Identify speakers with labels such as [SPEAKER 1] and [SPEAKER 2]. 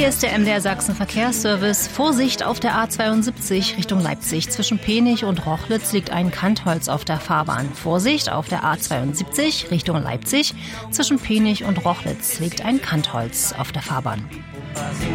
[SPEAKER 1] Hier ist der MDR Sachsen Verkehrsservice. Vorsicht auf der A72 Richtung Leipzig. Zwischen Penich und Rochlitz liegt ein Kantholz auf der Fahrbahn. Vorsicht auf der A72 Richtung Leipzig. Zwischen Penich und Rochlitz liegt ein Kantholz auf der Fahrbahn.